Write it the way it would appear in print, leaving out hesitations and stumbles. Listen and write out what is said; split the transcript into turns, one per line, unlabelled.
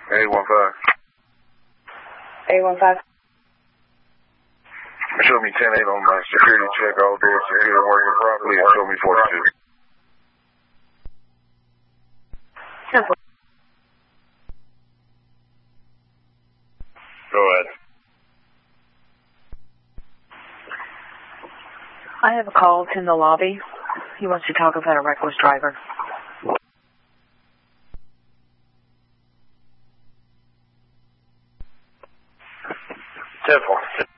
815.
815.
Show me 10-8 on my security check. All doors are here working properly, and show me 42.
Simple.
Go ahead.
I have a call. It's in the lobby. He wants to talk about a reckless driver.
Simple.